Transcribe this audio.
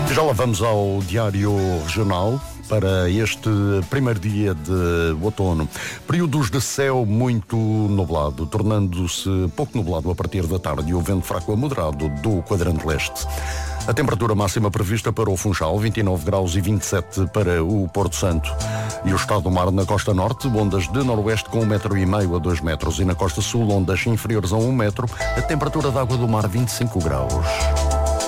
Já lá vamos ao Diário Regional para este primeiro dia de outono. Períodos de céu muito nublado, tornando-se pouco nublado a partir da tarde e o vento fraco a moderado do quadrante leste. A temperatura máxima prevista para o Funchal, 29 graus e 27 para o Porto Santo. E o estado do mar na costa norte, ondas de noroeste com 1,5 m a 2 metros. E na costa sul, ondas inferiores a 1 metro, a temperatura da água do mar 25 graus.